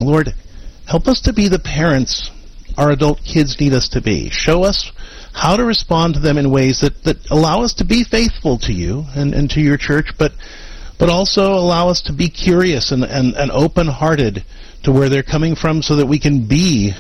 Lord, help us to be the parents our adult kids need us to be. Show us how to respond to them in ways that allow us to be faithful to you and to your church, but also allow us to be curious and open-hearted to where they're coming from so that we can be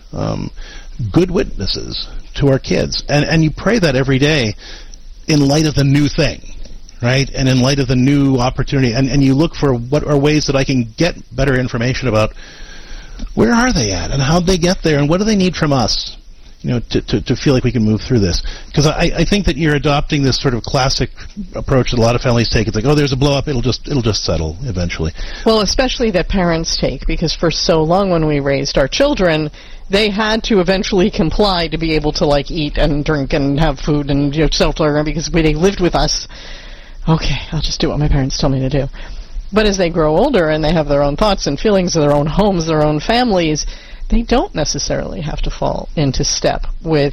good witnesses to our kids. And you pray that every day in light of the new thing, right? And in light of the new opportunity. And you look for what are ways that I can get better information about where are they at and how'd they get there and what do they need from us, to feel like we can move through this. Because I think that you're adopting this sort of classic approach that a lot of families take. It's like, oh, there's a blow up, it'll just settle eventually. Well, especially that parents take, because for so long when we raised our children, they had to eventually comply to be able to eat and drink and have food and shelter, because they lived with us. Okay, I'll just do what my parents tell me to do. But as they grow older and they have their own thoughts and feelings, their own homes, their own families, they don't necessarily have to fall into step with,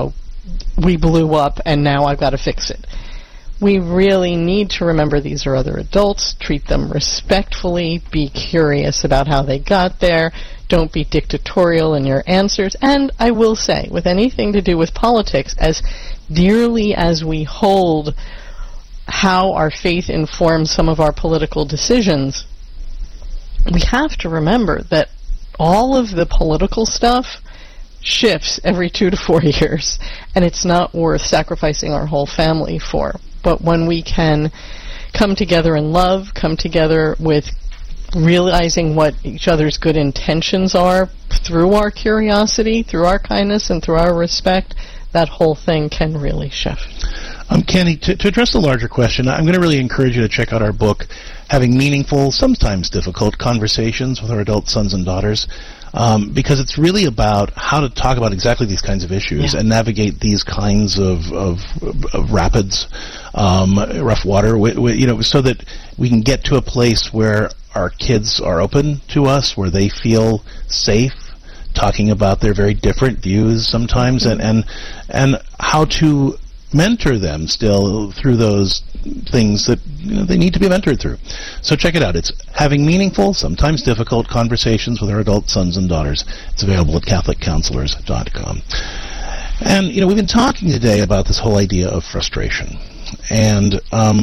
we blew up and now I've got to fix it. We really need to remember these are other adults, treat them respectfully, be curious about how they got there, don't be dictatorial in your answers. And I will say, with anything to do with politics, as dearly as we hold how our faith informs some of our political decisions, we have to remember that all of the political stuff shifts every 2 to 4 years, and it's not worth sacrificing our whole family for. But when we can come together in love, come together with realizing what each other's good intentions are through our curiosity, through our kindness, and through our respect, that whole thing can really shift. Kenny, to address the larger question, I'm going to really encourage you to check out our book, Having Meaningful, Sometimes Difficult Conversations with Our Adult Sons and Daughters, because it's really about how to talk about exactly these kinds of issues and navigate these kinds of rapids, rough water, so that we can get to a place where our kids are open to us, where they feel safe talking about their very different views sometimes, and how to mentor them still through those things that they need to be mentored through. So check it out. It's Having Meaningful, Sometimes Difficult Conversations with Our Adult Sons and Daughters. It's available at CatholicCounselors.com. And, we've been talking today about this whole idea of frustration. And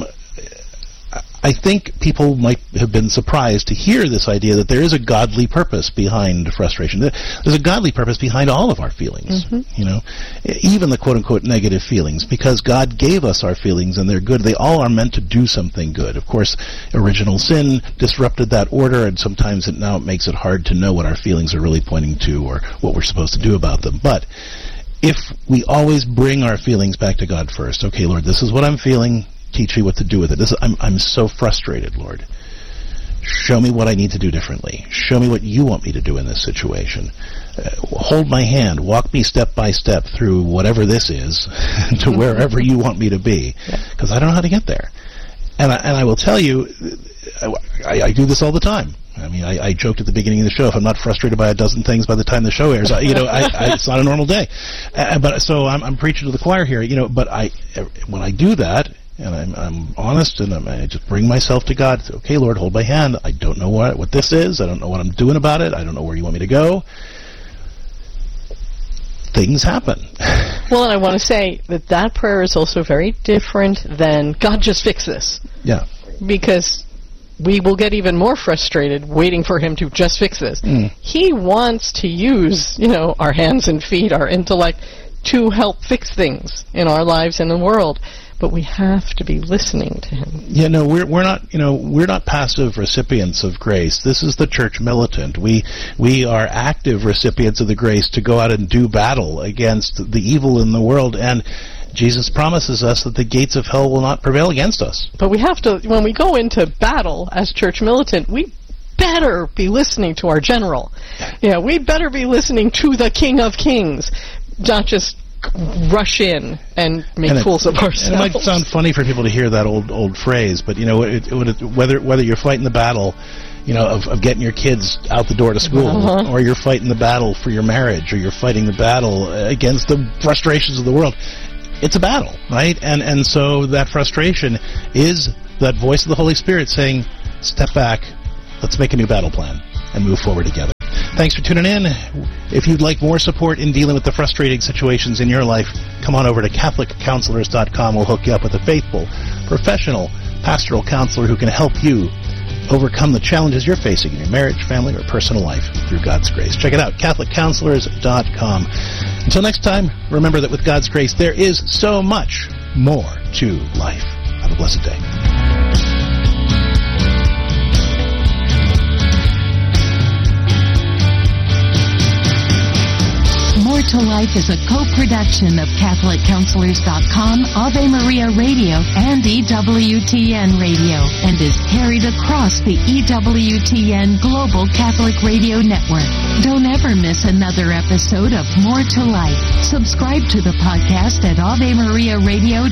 I think people might have been surprised to hear this idea that there is a godly purpose behind frustration. There's a godly purpose behind all of our feelings, even the quote-unquote negative feelings, because God gave us our feelings and they're good. They all are meant to do something good. Of course, original sin disrupted that order, and sometimes it makes it hard to know what our feelings are really pointing to or what we're supposed to do about them. But if we always bring our feelings back to God first, okay, Lord, this is what I'm feeling. Teach me what to do with it. I'm so frustrated, Lord. Show me what I need to do differently. Show me what you want me to do in this situation. Hold my hand. Walk me step by step through whatever this is to wherever you want me to be, because I don't know how to get there. And I will tell you, I do this all the time. I mean, I joked at the beginning of the show, if I'm not frustrated by a dozen things by the time the show airs, it's not a normal day. But so I'm preaching to the choir here, but when I do that, and I'm honest, and I just bring myself to God. Okay, Lord, hold my hand. I don't know what this is. I don't know what I'm doing about it. I don't know where you want me to go. Things happen. Well, and I want to say that prayer is also very different than, God, just fix this. Yeah. Because we will get even more frustrated waiting for him to just fix this. He wants to use, our hands and feet, our intellect, to help fix things in our lives and in the world. But we have to be listening to him. Yeah, no, we're not passive recipients of grace. This is the church militant. We are active recipients of the grace to go out and do battle against the evil in the world, and Jesus promises us that the gates of hell will not prevail against us. But we have to, when we go into battle as church militant, we better be listening to our general. We better be listening to the King of Kings, not just rush in and make fools of ourselves. It might sound funny for people to hear that old phrase, but whether you're fighting the battle, of getting your kids out the door to school, or you're fighting the battle for your marriage, or you're fighting the battle against the frustrations of the world, it's a battle, right? And so that frustration is that voice of the Holy Spirit saying, step back, let's make a new battle plan and move forward together. Thanks for tuning in. If you'd like more support in dealing with the frustrating situations in your life, come on over to CatholicCounselors.com. We'll hook you up with a faithful, professional, pastoral counselor who can help you overcome the challenges you're facing in your marriage, family, or personal life through God's grace. Check it out, CatholicCounselors.com. Until next time, remember that with God's grace, there is so much more to life. Have a blessed day. More to Life is a co-production of CatholicCounselors.com, Ave Maria Radio, and EWTN Radio, and is carried across the EWTN Global Catholic Radio Network. Don't ever miss another episode of More to Life. Subscribe to the podcast at AveMariaRadio.org.